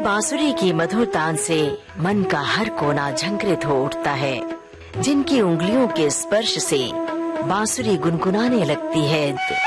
बांसुरी की मधुर तान से मन का हर कोना झंकृत हो उठता है। जिनकी उंगलियों के स्पर्श से बांसुरी गुनगुनाने लगती है।